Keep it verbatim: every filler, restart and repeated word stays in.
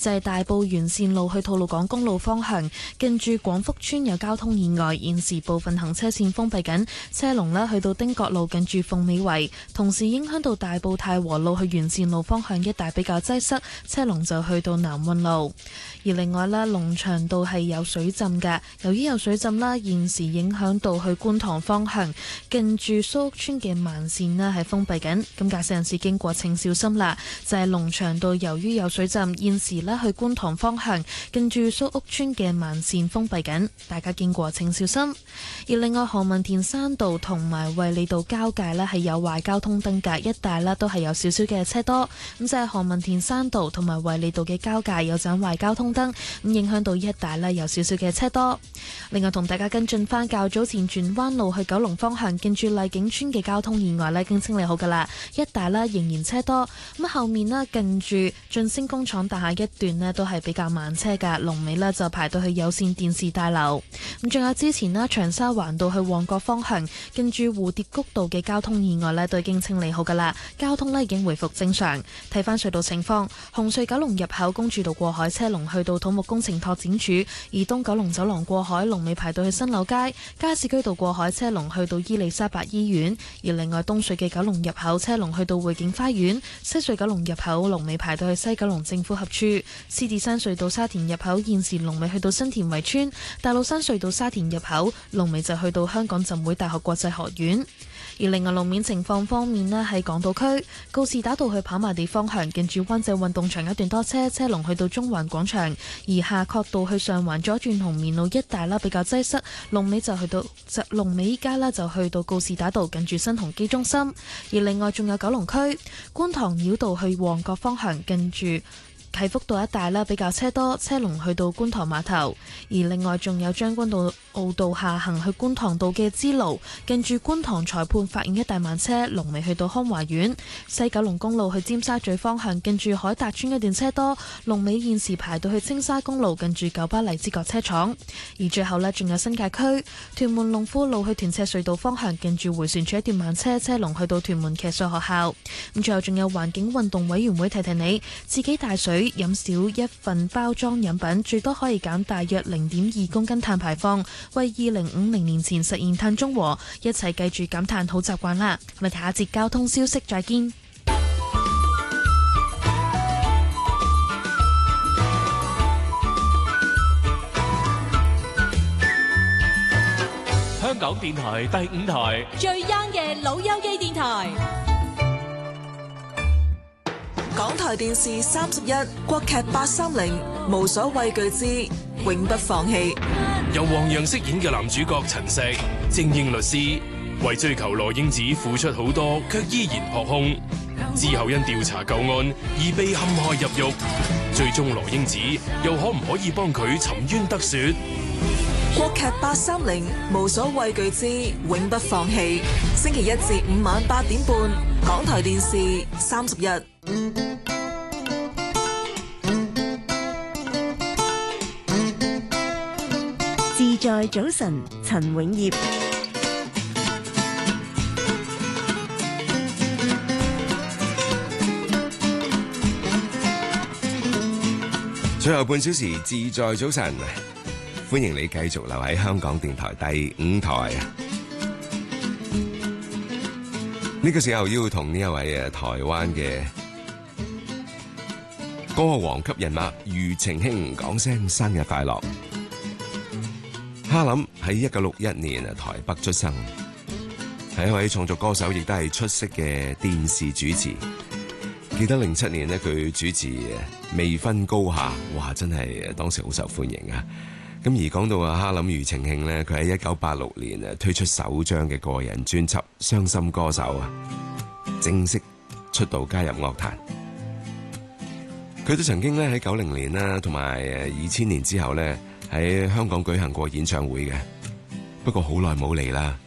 就係大埔沿線路去吐露港公路方向，近住廣福村有交通意外，現時部分行車線封閉緊，車龍呢去到汀角路近住鳳美圍，同時影響到大埔太和路去沿線路方向一帶比較擠塞，車龍就去到南運路。而另外呢，龍翔道係有水浸嘅，由於有水浸啦，現時影響到去觀塘方向，近住蘇屋村嘅慢線呢係封閉緊，咁駕駛人士經過請小心啦。就係龍翔道由於有水浸，現時呢去觀塘方向，近住蘇屋村嘅慢線封閉緊，大家經過請小心。而另外何文田山道同埋衛理道交界呢係有壞交通燈嘅，一帶呢都係有少少嘅車多，咁就係何文田山道同埋衛理道嘅交界有盞壞交通燈，咁影響到一帶呢有少少嘅車多。另外同大家跟進翻較早前荃灣路去九龍方向，近住麗景村嘅交通意外呢已經清理好噶啦，一帶呢仍然車多，咁後面呢近住晉升工廠大廈一段呢都係比較慢車噶，龍尾呢就排到去有線電視大樓。咁仲有之前呢長沙灣道去旺角方向，近住蝴蝶谷道嘅交通意外呢都已經清理好噶啦，交通呢已經回復正常。睇翻隧道情況，紅隧九龍入口公主道過海車龍去到土木工程拓展署，而東九龍走廊過海龍尾排到去新柳街，加士居道過海車龍去到伊利沙伯醫院。而另外東隧嘅九龍入口車龍去到匯景花園，西隧九龍入口龍尾排到去西九龍政府合署，獅子山隧道沙田入口現時龍尾去到新田圍村，大老山隧道沙田入口龍尾就去到香港浸會大學國際學院。而另外路面情況方面呢，喺港島區告士打道去跑馬地方向，近住灣仔運動場一段多車，車龍去到中環廣場；而夏慤道去上環左轉紅棉路一帶啦，比較擠塞，龍尾就去到龍尾依家啦，就去到告士打道近住新鴻基中心。而另外仲有九龍區觀塘繞道去旺角方向，近住啟福道一帶啦，比較車多，車龍去到觀塘碼頭。而另外仲有將軍澳澳道下行去觀塘道嘅支路，近住觀塘裁判法院一帶慢車，龍尾去到康華苑。西九龍公路去尖沙咀方向，近住海達村一段車多，龍尾現時排到去青沙公路近住九巴荔枝角車廠。而最後呢，仲有新界區屯門龍富路去屯赤隧道方向，近住迴旋處一段慢車，車龍去到屯門騎術學校。咁最後仲有環境運動委員會提提你，自己帶水飲少一份包裝飲品，最多可以減大約零點二公斤碳排放，為二零五零年前實現碳中和。一齊記住減碳好習慣啦！我哋下一節交通消息再見。 香港電台第五台最 young 嘅老友記電台。 港台電視三十一，國劇八三零，無所畏懼之永不放棄。 由黃洋飾演嘅男主角陳石，精英律師，為追求羅英子付出好多，卻依然撲空。之後因調查舊案而被陷害入獄，最終羅英子又可唔可以幫佢沉冤得雪？ 國劇八三零，無所畏懼之永不放棄。星期一至五晚八點半，港台電視三十一。 自在早晨，陳永業。 最後半小時自在早晨，歡迎你繼續留喺香港電台第五台。呢個時候要同呢一位誒台灣嘅歌王級人物庾澄慶講聲生日快樂。哈林喺一九六一年啊台北出生，係一位創作歌手，亦都係出色嘅電視主持。記得零七年咧，佢主持未分高下，哇，真係當時好受歡迎啊！咁而講到啊哈林庾澄慶咧，佢喺一九八六年啊推出首張嘅個人專輯《傷心歌手》啊，正式出道加入樂壇。佢都曾經咧喺九零年啦，同埋誒二千年之後咧喺香港舉行過演唱會嘅，不過好耐冇嚟啦。